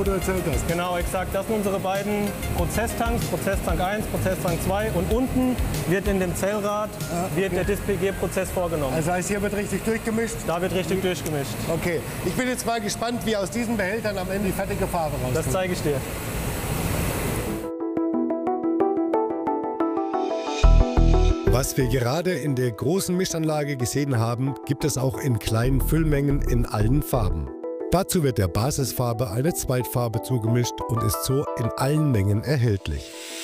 wo du erzählt hast. Genau, exakt. Das sind unsere beiden Prozesstanks, Prozesstank 1, Prozesstank 2. Und unten wird in dem Zellrad der Display-Prozess vorgenommen. Also heißt, hier wird richtig durchgemischt? Da wird richtig durchgemischt. Okay, ich bin jetzt mal gespannt, wie aus diesen Behältern am Ende die fertige Farbe rauskommt. Das zeige ich dir. Was wir gerade in der großen Mischanlage gesehen haben, gibt es auch in kleinen Füllmengen in allen Farben. Dazu wird der Basisfarbe eine Zweitfarbe zugemischt und ist so in allen Mengen erhältlich.